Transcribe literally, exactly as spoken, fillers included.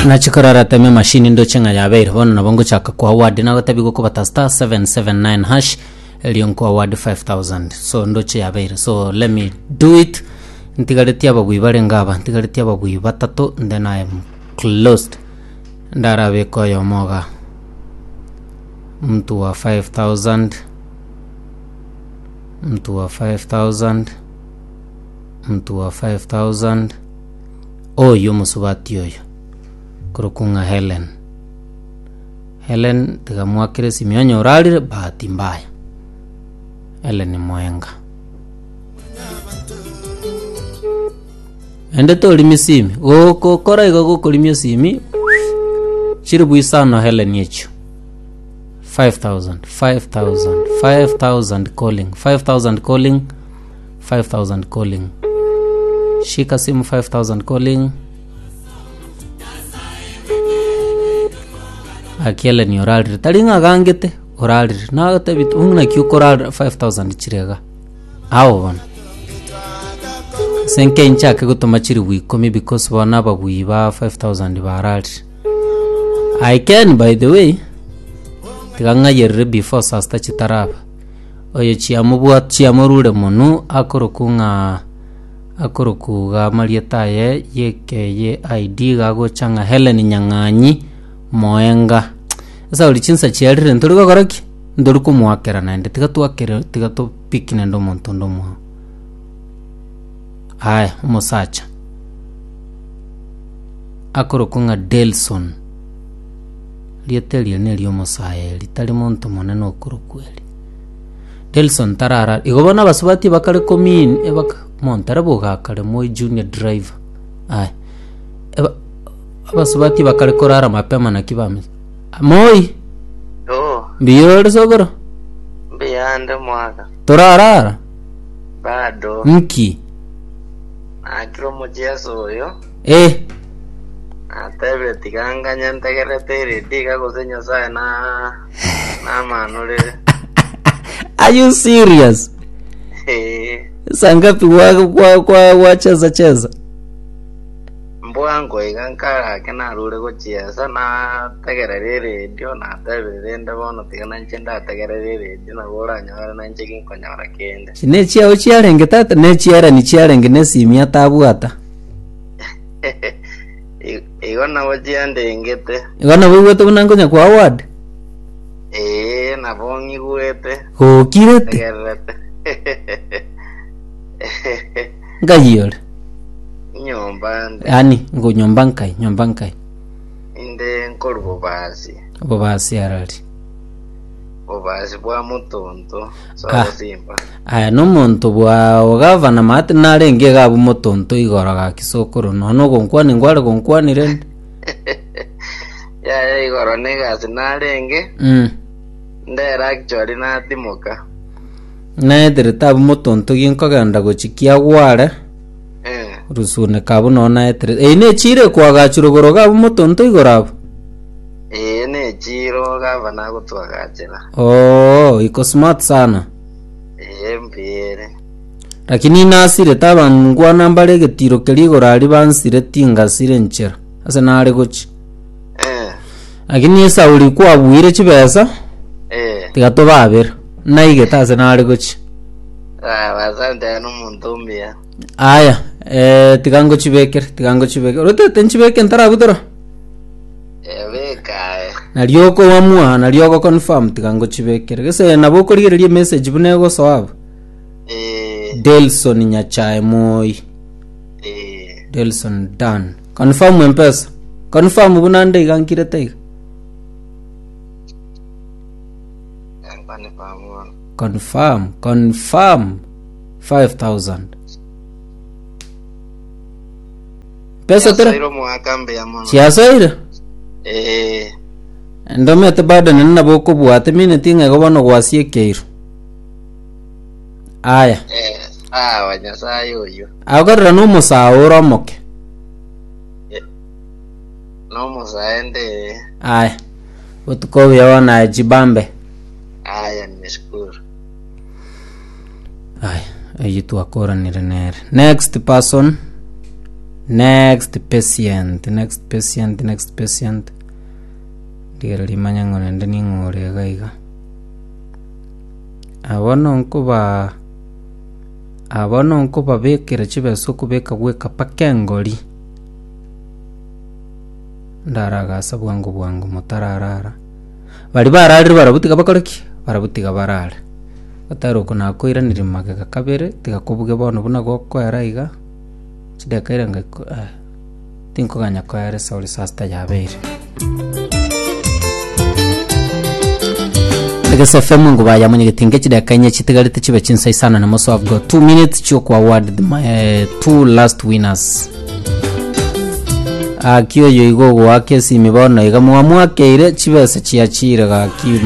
na chikorara teme machine ndo chenga yabeire bona nabongo chaka kwa award na gotabigo ko bata star seven seven nine hash elion ko award five thousand so ndo che yabeire so let me do it ntigaretia abagwi barengaba ntigaretia abagwi batatu then I am closed ndarabe ko yomoga mtu wa five thousand mtu wa five thousand mtu wa five thousand oyo musubati oyo kurukunga Helen Helen tigamwakire simionyo uralire bahati mbaya Helen Mwenga ende to limisimi goko kora igo goko limisimi chiribu isano Helen yechu five thousand five thousand five thousand calling five thousand calling five thousand calling shika simu five thousand calling akiele ni oralire talinga gangete oralire na tabit ungna kyukora five thousand chirega awo bana senke inchake gutuma chiri wikomi because bana babuiba five thousand baralire I can by the way tiganga yerre before sasta chitaraba oyo chiamubwa chiamurure monu akorokunga akorokuga marietaye yekeye I D gago changa Helen Nyanganyi Mwenga asa uri chinsa chiarire nturuga garaki ndoruko mwakera nande tigatwakera tigato pikine ndo muntu ndo mwa aya umusacha akorokunga Delson lieteli ne lyo musaye litali muntu monene okurukweli Delson tarara igobona basubati bakare komin ebaka montarabo gakare moy junior driver ay eba abasubati bakare korara mapema na kibame moy oh biyor sogoro biyande mwaka torara bado mki akiro mujeso yo eh atebe tiganga nyantegere tere diga gosenyo sa na na manure are you serious eh sangapi wa kwa kwa wacheza cheza mbwango igankara kana rure gocheza na tegere radio na tebe rende bono tigana nchenda tegere radio na bora nyara na nchiki konyara kende ne chia o chia renge tata ne chia ra ni chia renge ne simia tabuata igona wajiande ngete igona bugwete bunangonya kwa award eh na bongi gwete ko kirete tegerete ngayore nyomba ani ngo nyomba nkai nyomba nkai inde nkorbo basi abo basi arari obasi bwa mutonto so Ah. simba aya no muntu bwa ogavana mate narenge gabu mutonto igora ga kisokoro no no gonkwani ngware gonkwani rende ya ya igoro nega sinarenge mm ndera actually na timoka na edere tabu mutonto ginko ganda gochikia gware eh rusune kabu no na etere e ne chire kwa gachuro goro gabu mutonto igorabo eh ne jiro gavana gutwagachira oh iko smart sana eh mbere lakini nasire taba ngwa nambare getiro keligora ali bansire tinga sire nchera ase nare gochi eh lakini esa uri kwa buire chibesa eh tigato babera naige tase nare gochi ah basante no muntu mbia aya eh tigango chibekere tigango chibekere rote tenchibeke ntara gutora eh beka eh nalioko wamua nalioko confirm tigango chibekere gese naboko rigererie message bunego swab eh Delson Nyachae Moi eh Delson Dan confirm mpesa confirm bunande igankire taiga ngane pamoja confirm confirm five thousand pesa tere Siro mwaka mbia mono chiasoire eh ndomete bado nina boko bwate mine tinga gobono gwasie keiro aya eh ah wanyasaye uyu agarra no musauro moke no musaende aya utuko yawana jibambe aya nimeshukuru aya ayitu akora nire nere next person next patient next patient next patient digera limanya ngone ndeni ngore gaiga abono nkuba abono nkuba bekera chibeso kubeka gweka pakengoli ndaraga sabwangu bwangu mutararara bali barari barabutiga bakoreki barabutiga barara bataro kuna koira nirimage kakabere tigakubuge bono buna goko yaraiga chidakaira ngako ah tinko ganya ko yare sauri sasta yabere Legasa F M ngo baya munye gitinge chidakanye chitigarite chibe chinsai sana na most of got two minutes cho ku award my uh, two last winners akiyo yoigo wake simibona iga muamwa keire chibese chiachira ga ki